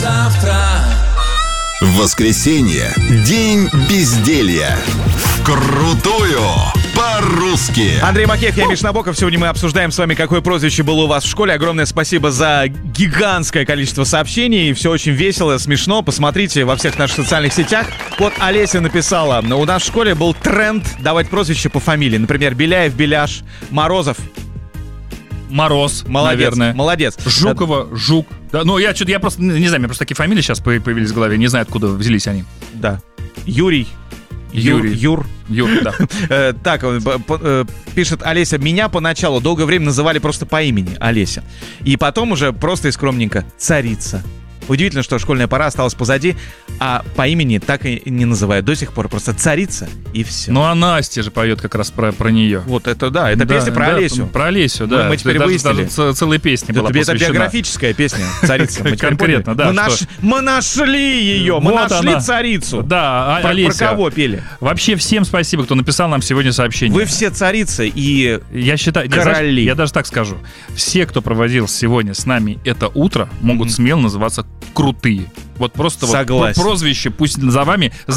завтра. Воскресенье. День безделья. Вкрутую по-русски. Андрей Макеев, я Миша Набоков. Сегодня мы обсуждаем с вами, какое прозвище было у вас в школе. Огромное спасибо за гигантское количество сообщений. Все очень весело, смешно. Посмотрите во всех наших социальных сетях. Вот Олеся написала: у нас в школе был тренд давать прозвище по фамилии. Например, Беляев, Беляш, Морозов. Мороз, Молодец, наверное. молодец. Жукова, Жук. Да, ну, я просто не знаю, мне просто такие фамилии сейчас появились в голове. Не знаю, откуда взялись они. Да. Юрий. Юр, да. Так, пишет Олеся: меня поначалу долгое время называли просто по имени Олеся. И потом уже просто и скромненько Царица. Удивительно, что школьная пора осталась позади, а по имени так и не называют до сих пор. Просто Царица и все. Ну, а Настя же поет как раз про нее. Вот это да, это песня про Олесю. Про Олесю, да. Мы теперь выяснили. Даже целая песня была посвящена. Это биографическая песня «Царица». Конкретно, да. Мы нашли ее, мы нашли царицу. Да, Олеся. Про кого пели? Вообще всем спасибо, кто написал нам сегодня сообщение. Вы все царицы и я считаю, короли. Я даже так скажу. Все, кто проводил сегодня с нами это утро, могут смело называться крутые. Вот просто вот прозвище, пусть за вами